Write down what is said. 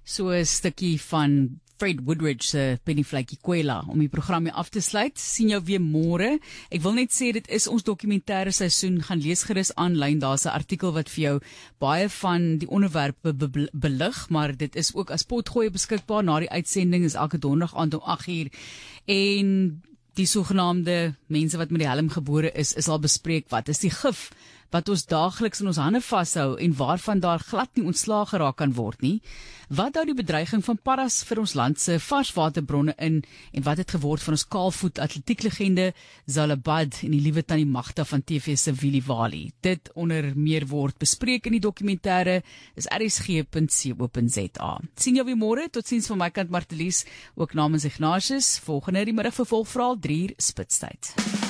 So 'n stukkie van Fred Woodridge se Penny Flaky-Kwela om die program hier af te sluit. Sien jou weer môre. Ek wil net sê dit is ons dokumentêre seisoen. Gaan lees gerus aanlyn. Daar's 'n artikel wat vir jou baie van die onderwerpe belig, maar dit is ook as potgooi beskikbaar na die uitsending. Is elke donderdag aand om 8:00 en die sogenaamde mense wat met die helm gebore is al bespreek. Wat is die gif wat ons daagliks in ons hande vashou en waarvan daar glad nie ontslae geraak kan word nie? Wat hou die bedreiging van paddas vir ons land se varswaterbronne in en wat het geword van ons kaalvoet atletieklegende Zalabad en die liewe tannie Magda van TV se Willie Wali? Dit onder meer word bespreek in die dokumentêre is rsg.co.za. Sien jou weer môre, totsiens van my kant Martelies, ook namens Ignatius. Volgende die middag vervolg verhaal 3:00 spitstyd.